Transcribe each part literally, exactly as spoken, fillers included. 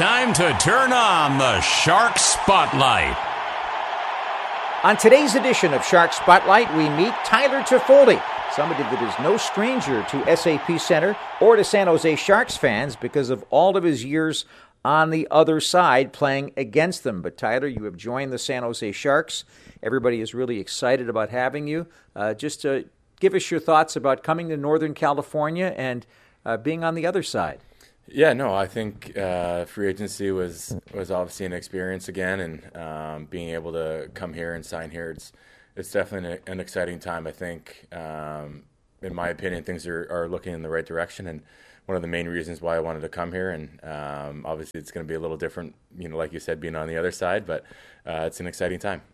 time to turn on the Shark Spotlight. On today's edition of Shark Spotlight, we meet Tyler Toffoli, somebody that is no stranger to S A P Center or to San Jose Sharks fans because of all of his years on the other side playing against them. But Tyler, you have joined the San Jose Sharks. Everybody is really excited about having you. Uh, just to give us your thoughts about coming to Northern California and uh, being on the other side. Yeah, no, I think uh, free agency was was obviously an experience again, and um, being able to come here and sign here, it's it's definitely an, an exciting time. I think, um, in my opinion, things are, are looking in the right direction, and one of the main reasons why I wanted to come here. And um, obviously, it's going to be a little different, you know, like you said, being on the other side, but uh, it's an exciting time.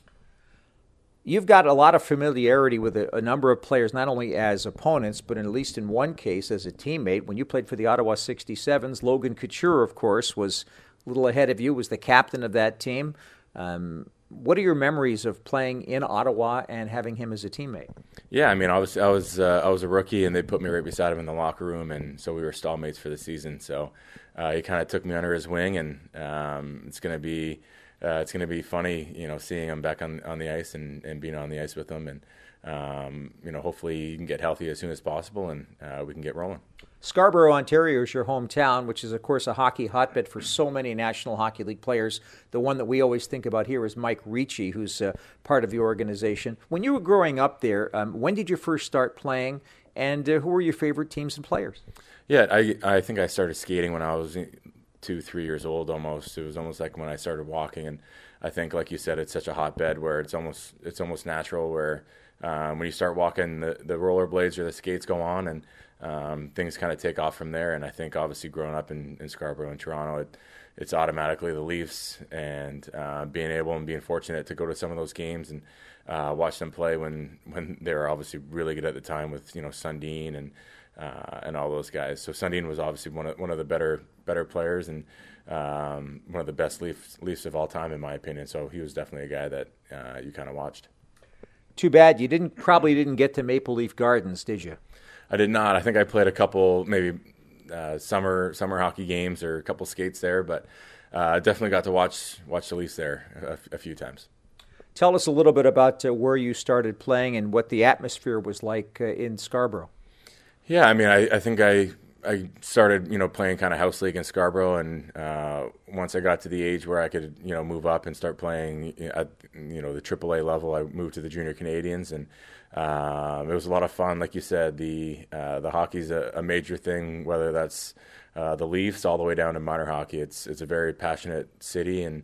You've got a lot of familiarity with a, a number of players, not only as opponents, but in, at least in one case as a teammate. When you played for the Ottawa sixty-sevens, Logan Couture, of course, was a little ahead of you, was the captain of that team. Um, what are your memories of playing in Ottawa and having him as a teammate? Yeah, I mean, I was I was uh, I was a rookie, and they put me right beside him in the locker room, and so we were stallmates for the season. So uh, he kind of took me under his wing, and um, it's going to be. Uh, it's going to be funny, you know, seeing him back on, on the ice and, and being on the ice with him. And, um, you know, hopefully he can get healthy as soon as possible and uh, we can get rolling. Scarborough, Ontario is your hometown, which is, of course, a hockey hotbed for so many National Hockey League players. The one that we always think about here is Mike Ricci, who's uh, part of the organization. When you were growing up there, um, when did you first start playing, and uh, who were your favorite teams and players? Yeah, I, I think I started skating when I was two, three years old almost. It was almost like when I started walking, and I think, like you said, it's such a hotbed where it's almost it's almost natural where um, when you start walking, the, the rollerblades or the skates go on, and um, things kind of take off from there. And I think obviously growing up in, in Scarborough and Toronto, it, it's automatically the Leafs, and uh, being able and being fortunate to go to some of those games and uh, watch them play when, when they were obviously really good at the time with, you know, Sundin and Uh, and all those guys. So Sundin was obviously one of one of the better better players and um, one of the best Leafs, Leafs of all time, in my opinion. So he was definitely a guy that uh, you kind of watched. Too bad you didn't probably didn't get to Maple Leaf Gardens, did you? I did not. I think I played a couple maybe uh, summer summer hockey games or a couple skates there, but uh, definitely got to watch watch the Leafs there a, a few times. Tell us a little bit about uh, where you started playing and what the atmosphere was like uh, in Scarborough. Yeah, I mean, I, I think I I started, you know, playing kind of house league in Scarborough, and uh, once I got to the age where I could, you know, move up and start playing at, you know, the triple A level, I moved to the Junior Canadians, and um, it was a lot of fun. Like you said, the uh, the hockey's a, a major thing, whether that's uh, the Leafs all the way down to minor hockey. It's it's a very passionate city, and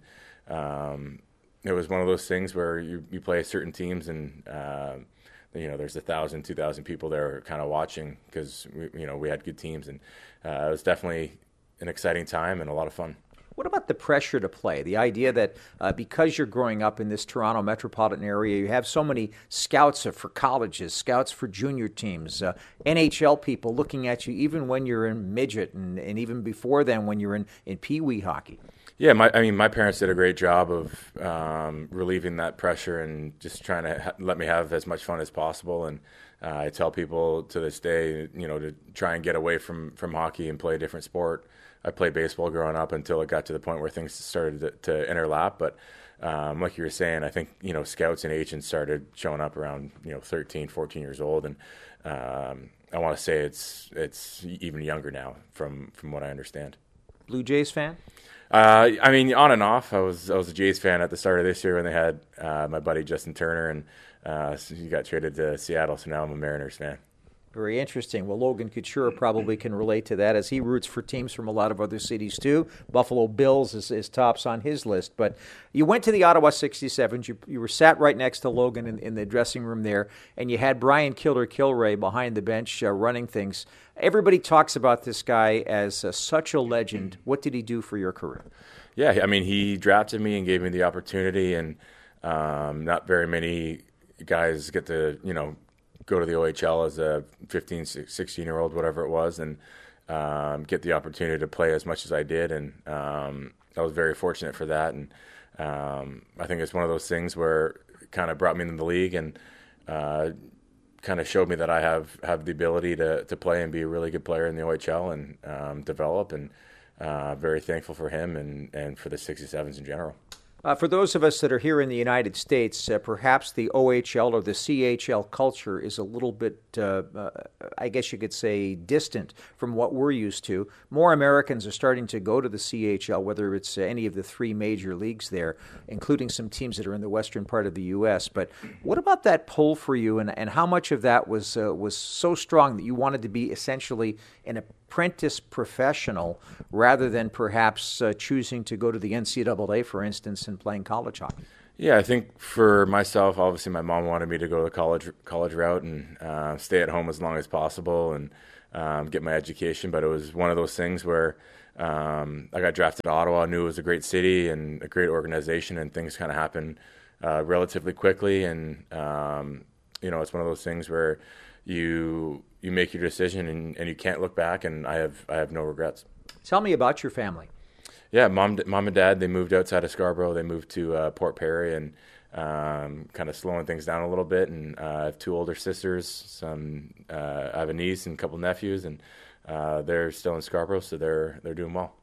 um, it was one of those things where you, you play certain teams and. Uh, You know, there's a thousand, two thousand people there kind of watching because you know we had good teams, and uh, it was definitely an exciting time and a lot of fun. What about the pressure to play? The idea that uh, because you're growing up in this Toronto metropolitan area, you have so many scouts for colleges, scouts for junior teams, uh, N H L people looking at you even when you're in midget and, and even before then when you're in, in peewee hockey. Yeah, my, I mean, my parents did a great job of um, relieving that pressure and just trying to ha- let me have as much fun as possible. And uh, I tell people to this day, you know, to try and get away from, from hockey and play a different sport. I played baseball growing up until it got to the point where things started to, to interlap. But um, like you were saying, I think, you know, scouts and agents started showing up around, you know, thirteen, fourteen years old. And um, I want to say it's it's even younger now from, from what I understand. Blue Jays fan? Uh, I mean, on and off. I was I was a Jays fan at the start of this year when they had uh, my buddy Justin Turner, and uh, so he got traded to Seattle. So now I'm a Mariners fan. Very interesting. Well, Logan Couture probably can relate to that as he roots for teams from a lot of other cities too. Buffalo Bills is, is tops on his list. But you went to the Ottawa sixty-sevens. You, you were sat right next to Logan in, in the dressing room there, and you had Brian Killer Kilray behind the bench uh, running things. Everybody talks about this guy as uh, such a legend. What did he do for your career? Yeah, I mean, he drafted me and gave me the opportunity, and um, not very many guys get to, you know, go to the O H L as a fifteen, sixteen-year-old, whatever it was, and um, get the opportunity to play as much as I did. And um, I was very fortunate for that. And um, I think it's one of those things where it kind of brought me into the league and uh, kind of showed me that I have, have the ability to, to play and be a really good player in the O H L and um, develop. And uh, very thankful for him and, and for the sixty-sevens in general. Uh, for those of us that are here in the United States, uh, perhaps the O H L or the C H L culture is a little bit, uh, uh, I guess you could say, distant from what we're used to. More Americans are starting to go to the C H L, whether it's uh, any of the three major leagues there, including some teams that are in the western part of the U S. But what about that pull for you, and, and how much of that was uh, was so strong that you wanted to be essentially an apprentice professional rather than perhaps uh, choosing to go to the N C double A, for instance, and playing college hockey? Yeah, I think for myself, obviously my mom wanted me to go the college college route and uh, stay at home as long as possible and um, get my education. But it was one of those things where um, I got drafted to Ottawa. I knew it was a great city and a great organization, and things kind of happened uh, relatively quickly. And um, you know, it's one of those things where you you make your decision and, and you can't look back. And I have I have no regrets. Tell me about your family. Yeah, mom, mom and dad, they moved outside of Scarborough. They moved to uh, Port Perry and um, kind of slowing things down a little bit. And uh, I have two older sisters. Some uh, I have a niece and a couple nephews, and uh, they're still in Scarborough, so they're they're doing well.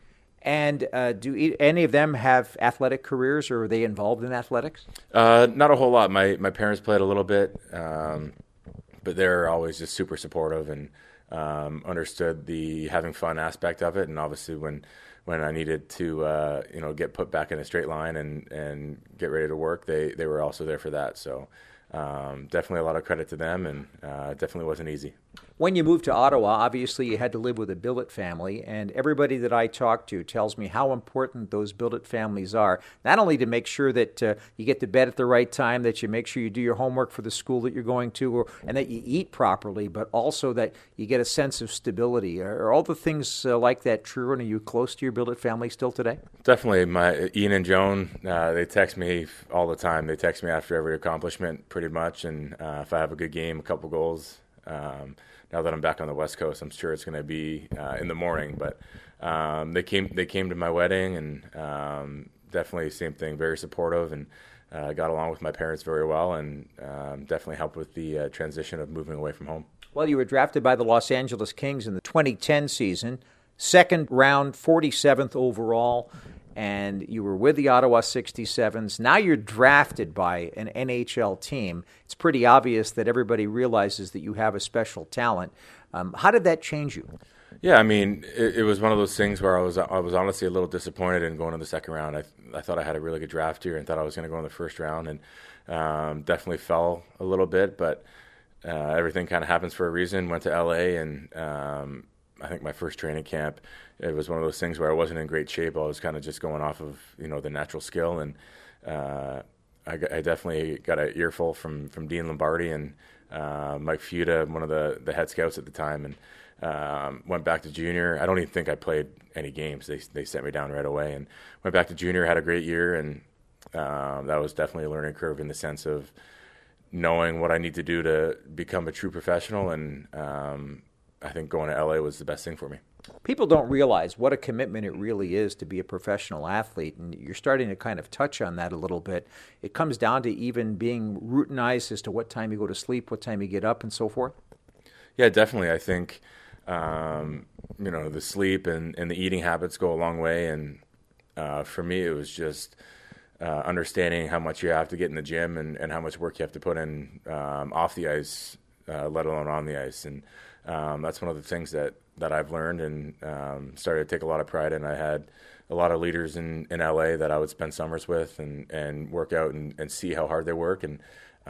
And uh, do e- any of them have athletic careers, or are they involved in athletics? Uh, not a whole lot. My my parents played a little bit, um, but they're always just super supportive and um, understood the having fun aspect of it. And obviously, when when I needed to, uh, you know, get put back in a straight line and, and get ready to work, they, they were also there for that. So um, definitely a lot of credit to them, and uh, definitely wasn't easy. When you moved to Ottawa, obviously you had to live with a billet family, and everybody that I talk to tells me how important those billet families are, not only to make sure that uh, you get to bed at the right time, that you make sure you do your homework for the school that you're going to, or, and that you eat properly, but also that you get a sense of stability. Are, are all the things uh, like that true, and are you close to your billet family still today? Definitely. My Ian and Joan, uh, they text me all the time. They text me after every accomplishment pretty much, and uh, if I have a good game, a couple goals. Um, now that I'm back on the West Coast, I'm sure it's going to be uh, in the morning. But um, they came they came to my wedding, and um, definitely same thing, very supportive, and uh, got along with my parents very well, and um, definitely helped with the uh, transition of moving away from home. Well, you were drafted by the Los Angeles Kings in the twenty ten season, second round, forty-seventh overall, and you were with the Ottawa sixty-sevens. Now you're drafted by an N H L team. It's pretty obvious that everybody realizes that you have a special talent. Um, how did that change you? Yeah, I mean, it, it was one of those things where I was I was honestly a little disappointed in going in the second round. I I thought I had a really good draft here and thought I was going to go in the first round, and um, definitely fell a little bit, but uh, everything kind of happens for a reason. Went to L A, and um, I think my first training camp, it was one of those things where I wasn't in great shape. I was kind of just going off of, you know, the natural skill, and uh, I, I definitely got an earful from, from Dean Lombardi and uh, Mike Futa, one of the, the head scouts at the time, and um, went back to junior. I don't even think I played any games. They they sent me down right away, and went back to junior, had a great year, and um, that was definitely a learning curve in the sense of knowing what I need to do to become a true professional, and um, I think going to L A was the best thing for me. People don't realize what a commitment it really is to be a professional athlete, and you're starting to kind of touch on that a little bit. It comes down to even being routinized as to what time you go to sleep, what time you get up, and so forth. Yeah, definitely. I think, um, you know, the sleep and, and the eating habits go a long way, and uh, for me it was just uh, understanding how much you have to get in the gym and, and how much work you have to put in um, off the ice, uh, let alone on the ice. And um, that's one of the things that that I've learned and um, started to take a lot of pride in. I had a lot of leaders in, in L A that I would spend summers with and, and work out and, and see how hard they work, and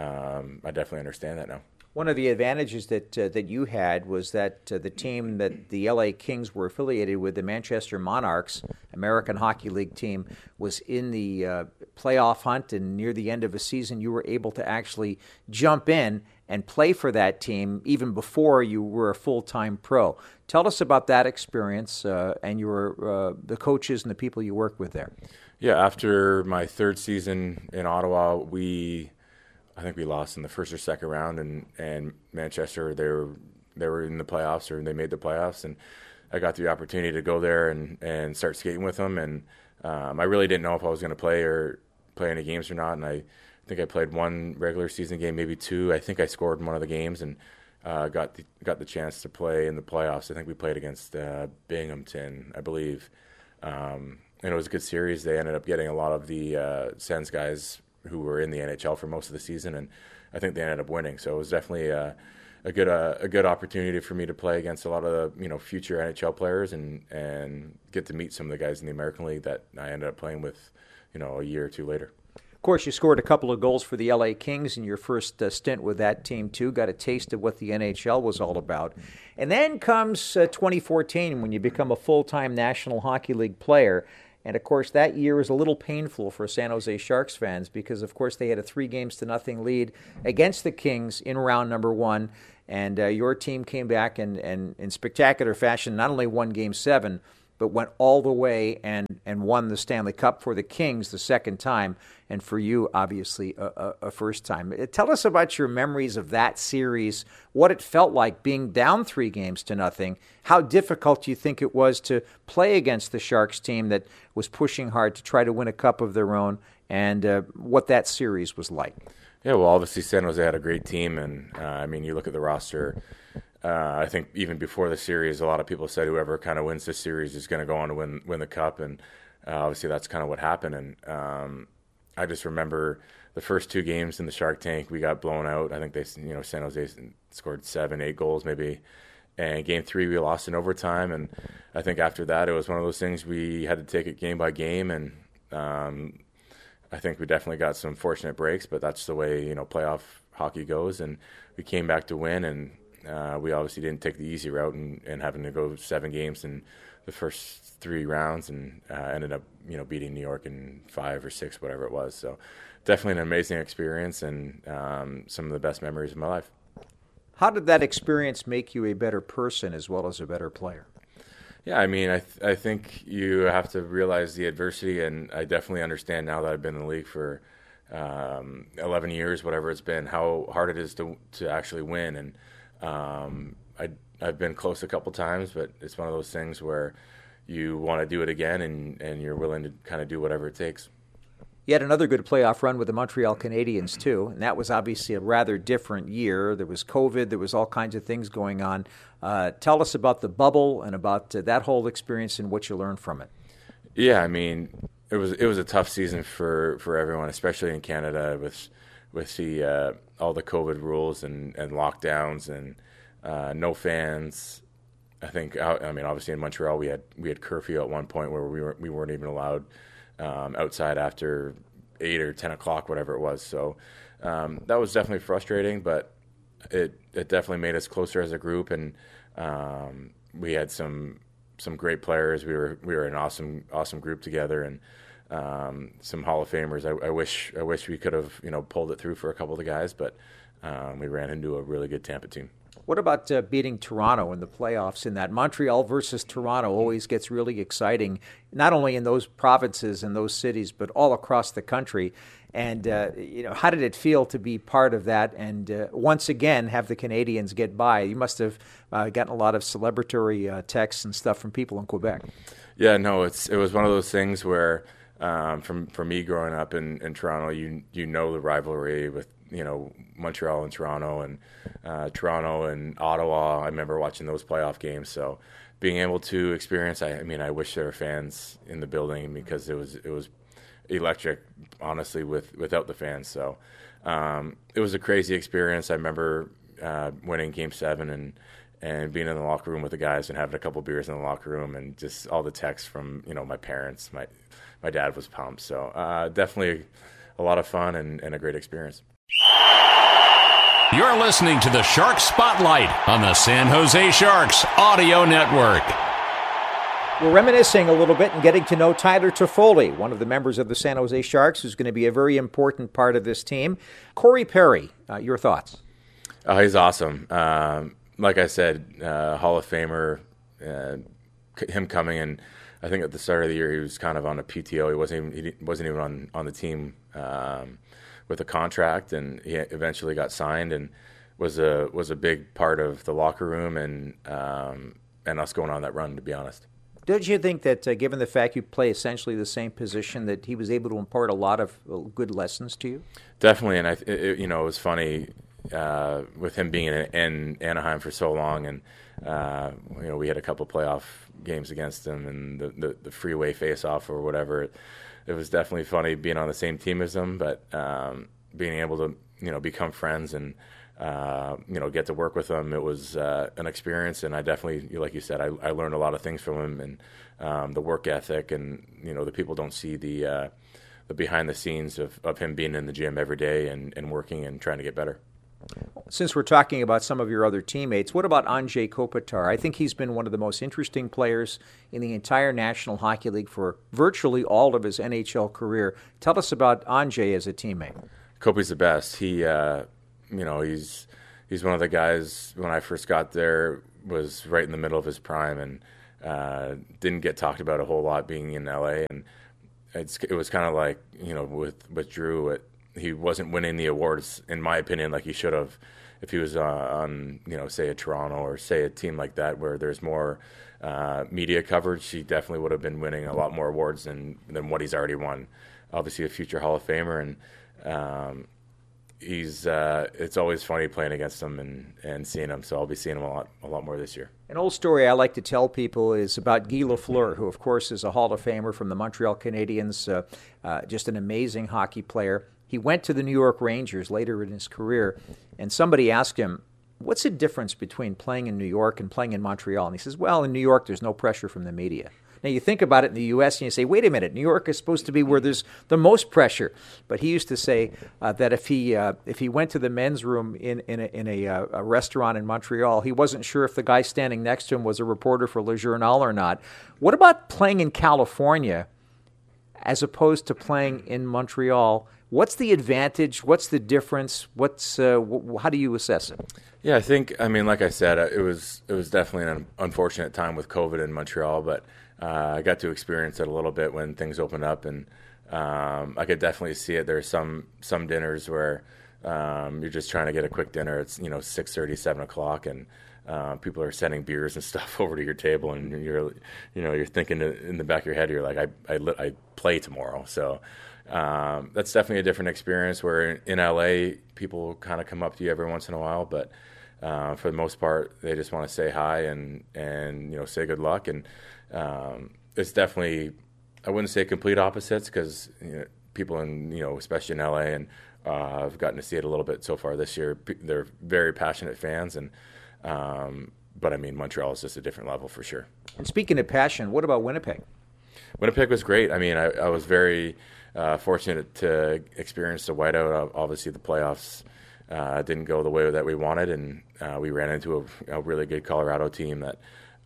um, I definitely understand that now. One of the advantages that uh, that you had was that uh, the team that the L A Kings were affiliated with, the Manchester Monarchs, American Hockey League team, was in the uh, playoff hunt, and near the end of a season you were able to actually jump in and play for that team even before you were a full-time pro. Tell us about that experience uh, and your uh, the coaches and the people you worked with there. Yeah, after my third season in Ottawa, we, I think we lost in the first or second round, and, and Manchester, they were they were in the playoffs, or they made the playoffs, and I got the opportunity to go there and, and start skating with them, and um, I really didn't know if I was going to play or play any games or not, and I I think I played one regular season game, maybe two. I think I scored in one of the games, and uh, got the, got the chance to play in the playoffs. I think we played against uh, Binghamton, I believe, um, and it was a good series. They ended up getting a lot of the uh, Sens guys who were in the N H L for most of the season, and I think they ended up winning. So it was definitely uh, a good uh, a good opportunity for me to play against a lot of the, you know, future N H L players and and get to meet some of the guys in the American League that I ended up playing with, you know, a year or two later. Of course, you scored a couple of goals for the L A Kings in your first uh, stint with that team, too. Got a taste of what the N H L was all about. And then comes uh, twenty fourteen when you become a full-time National Hockey League player. And, of course, that year was a little painful for San Jose Sharks fans because, of course, they had a three games to nothing lead against the Kings in round number one. And uh, your team came back and, and in spectacular fashion not only won Game seven, but went all the way and, and won the Stanley Cup for the Kings the second time, and for you, obviously, a, a, a first time. Tell us about your memories of that series, what it felt like being down three games to nothing, how difficult you think it was to play against the Sharks team that was pushing hard to try to win a cup of their own, and uh, what that series was like. Yeah, well, obviously San Jose had a great team, and uh, I mean, you look at the roster. Uh, I think even before the series, a lot of people said whoever kind of wins this series is going to go on to win win the cup, and uh, obviously that's kind of what happened. And um, I just remember the first two games in the Shark Tank, we got blown out. I think they, you know, San Jose scored seven, eight goals maybe. And game three, we lost in overtime. And I think after that, it was one of those things we had to take it game by game. And um, I think we definitely got some fortunate breaks, but that's the way, you know, playoff hockey goes. And we came back to win, and Uh, we obviously didn't take the easy route and, and having to go seven games in the first three rounds, and uh, ended up, you know, beating New York in five or six, whatever it was. So definitely an amazing experience, and um, some of the best memories of my life. How did that experience make you a better person as well as a better player? Yeah, I mean, I th- I think you have to realize the adversity, and I definitely understand now that I've been in the league for um, eleven years, whatever it's been, how hard it is to to actually win. And Um, I, I've been close a couple times, but it's one of those things where you want to do it again, and, and you're willing to kind of do whatever it takes. You had another good playoff run with the Montreal Canadiens, too, and that was obviously a rather different year. There was COVID. There was all kinds of things going on. Uh, tell us about the bubble and about uh, that whole experience and what you learned from it. Yeah, I mean, it was it was a tough season for, for everyone, especially in Canada with with the uh, all the COVID rules and, and lockdowns and uh, no fans. I think I mean obviously in Montreal we had we had curfew at one point where we weren't we weren't even allowed um, outside after eight or ten o'clock, whatever it was. So um, that was definitely frustrating, but it it definitely made us closer as a group, and um, we had some some great players. We were we were an awesome awesome group together, and Um, some Hall of Famers. I, I wish I wish we could have, you know, pulled it through for a couple of the guys, but um, we ran into a really good Tampa team. What about uh, beating Toronto in the playoffs? In that Montreal versus Toronto always gets really exciting, not only in those provinces and those cities, but all across the country. And uh, you know, how did it feel to be part of that? And uh, once again, have the Canadians get by? You must have uh, gotten a lot of celebratory uh, texts and stuff from people in Quebec. Yeah, no, it's it was one of those things where. Um, from for me growing up in, in Toronto, you you know the rivalry with, you know, Montreal and Toronto, and uh, Toronto and Ottawa. I remember watching those playoff games. So being able to experience, I, I mean, I wish there were fans in the building because it was it was electric, honestly, with without the fans. So um, it was a crazy experience. I remember uh, winning Game Seven and. and being in the locker room with the guys and having a couple beers in the locker room, and just all the texts from, you know, my parents. My my dad was pumped. So uh, definitely a lot of fun and, and a great experience. You're listening to the Shark Spotlight on the San Jose Sharks Audio Network. We're reminiscing a little bit and getting to know Tyler Toffoli, one of the members of the San Jose Sharks, who's going to be a very important part of this team. Corey Perry, uh, your thoughts? Oh, he's awesome. Um, Like I said, uh, Hall of Famer, uh, him coming in, I think at the start of the year he was kind of on a P T O. He wasn't even, he wasn't even on, on the team um, with a contract, and he eventually got signed and was a was a big part of the locker room and um, and us going on that run, to be honest. Don't you think that, uh, given the fact you play essentially the same position, that he was able to impart a lot of uh, good lessons to you? Definitely, and I, it, you know, it was funny. uh, with him being in, in Anaheim for so long, and uh, you know, we had a couple playoff games against him, and the, the, the freeway face-off or whatever. It, it was definitely funny being on the same team as him, but um, being able to, you know, become friends and uh, you know, get to work with him, it was uh, an experience. And I definitely, like you said, I, I learned a lot of things from him, and um, the work ethic, and you know, the people don't see the uh, the behind the scenes of, of him being in the gym every day and, and working and trying to get better. Since we're talking about some of your other teammates, what about Anze Kopitar? I think he's been one of the most interesting players in the entire National Hockey League for virtually all of his N H L career. Tell us about Anze as a teammate. Kopi's the best. He, uh, you know, he's he's one of the guys, when I first got there, was right in the middle of his prime, and uh, didn't get talked about a whole lot being in L A. And it's, it was kind of like, you know, with, with Drew, it, he wasn't winning the awards, in my opinion, like he should have if he was uh, on, you know, say a Toronto or say a team like that where there's more uh, media coverage. He definitely would have been winning a lot more awards than, than what he's already won. Obviously a future Hall of Famer, and um, he's uh, it's always funny playing against him and, and seeing him, so I'll be seeing him a lot a lot more this year. An old story I like to tell people is about Guy Lafleur, who of course is a Hall of Famer from the Montreal Canadiens, uh, uh, just an amazing hockey player. He went to the New York Rangers later in his career, and somebody asked him, what's the difference between playing in New York and playing in Montreal? And he says, well, in New York there's no pressure from the media. Now, you think about it in the U S and you say, wait a minute, New York is supposed to be where there's the most pressure. But he used to say uh, that if he uh, if he went to the men's room in, in, a, in a, uh, a restaurant in Montreal, he wasn't sure if the guy standing next to him was a reporter for Le Journal or not. What about playing in California as opposed to playing in Montreal? What's the advantage? What's the difference? What's uh, w- how do you assess it? Yeah, I think, I mean, like I said, it was it was definitely an unfortunate time with COVID in Montreal, but uh, I got to experience it a little bit when things opened up, and um, I could definitely see it. There's some some dinners where um, you're just trying to get a quick dinner. It's, you know, six thirty, seven o'clock, and uh, people are sending beers and stuff over to your table, and you're, you know, you're thinking in the back of your head, you're like, I I, I play tomorrow, so. Um, that's definitely a different experience, where in, in L A people kind of come up to you every once in a while, but uh, for the most part they just want to say hi and, and you know, say good luck. And um, it's definitely, I wouldn't say complete opposites, because you know, people in, you know, especially in L A, and uh, I've gotten to see it a little bit so far this year, they're very passionate fans, and um, but I mean, Montreal is just a different level for sure. And speaking of passion, what about Winnipeg? Winnipeg was great. I mean, I, I was very uh, fortunate to experience the whiteout. Obviously, the playoffs uh, didn't go the way that we wanted, and uh, we ran into a, a really good Colorado team that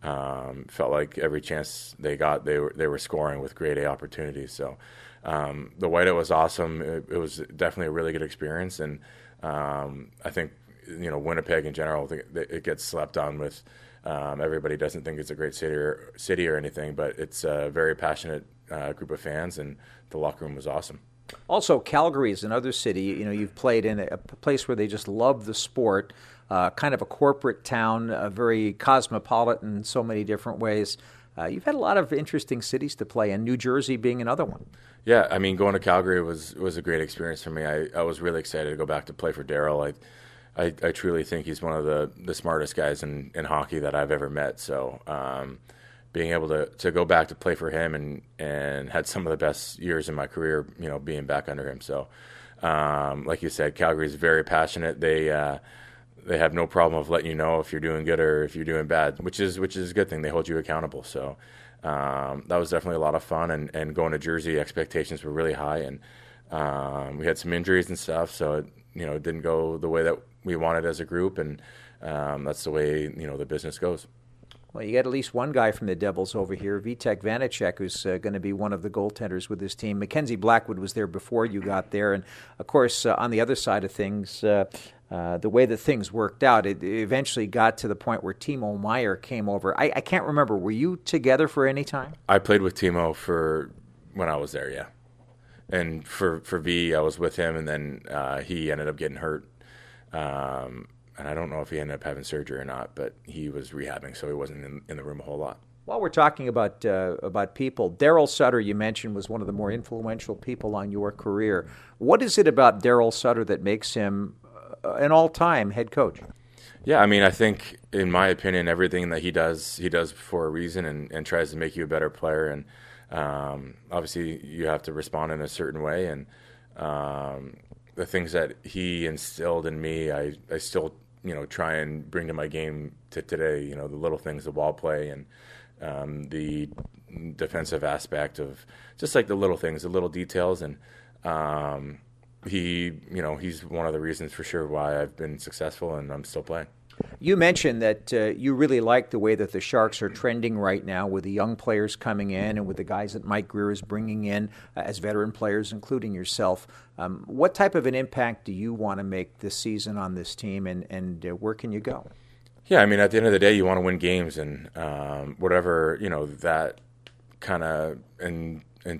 um, felt like every chance they got, they were they were scoring with grade A opportunities. So um, the whiteout was awesome. It, it was definitely a really good experience, and um, I think, you know, Winnipeg in general, it gets slept on with. Um, everybody doesn't think it's a great city or, city or anything, but it's a very passionate uh, group of fans, and the locker room was awesome. Also, Calgary is another city. You know, you've played in a place where they just love the sport, uh, kind of a corporate town, uh, very cosmopolitan in so many different ways. Uh, you've had a lot of interesting cities to play in, New Jersey being another one. Yeah, I mean, going to Calgary was, was a great experience for me. I, I was really excited to go back to play for Daryl. I I, I truly think he's one of the, the smartest guys in, in hockey that I've ever met. So um, being able to, to go back to play for him, and, and had some of the best years in my career, you know, being back under him. So um, like you said, Calgary is very passionate. They uh, they have no problem of letting you know if you're doing good or if you're doing bad, which is which is a good thing. They hold you accountable. So um, that was definitely a lot of fun. And, and going to Jersey, expectations were really high, and um, we had some injuries and stuff, so it, you know, it didn't go the way that we wanted as a group, and um, that's the way, you know, the business goes. Well, you got at least one guy from the Devils over here, Vitek Vanacek, who's uh, going to be one of the goaltenders with his team. Mackenzie Blackwood was there before you got there, and of course, uh, on the other side of things, uh, uh, the way that things worked out, it eventually got to the point where Timo Meier came over. I, I can't remember, were you together for any time? I played with Timo for when I was there, yeah. And for, for V, I was with him, and then uh, he ended up getting hurt. Um, and I don't know if he ended up having surgery or not, but he was rehabbing, so he wasn't in, in the room a whole lot. While we're talking about uh, about people, Daryl Sutter, you mentioned, was one of the more influential people on your career. What is it about Daryl Sutter that makes him an all-time head coach. Yeah, I mean, I think, in my opinion, everything that he does, he does for a reason and, and tries to make you a better player. And um, obviously, you have to respond in a certain way. And um, the things that he instilled in me, I, I still, you know, try and bring to my game to today. You know, the little things, the ball play, and um, the defensive aspect of just like the little things, the little details. And um, he, you know, he's one of the reasons for sure why I've been successful and I'm still playing. You mentioned that uh, you really like the way that the Sharks are trending right now with the young players coming in and with the guys that Mike Grier is bringing in uh, as veteran players, including yourself. Um, what type of an impact do you want to make this season on this team, and, and uh, where can you go? Yeah, I mean, at the end of the day, you want to win games, and um, whatever, you know, that kind of, and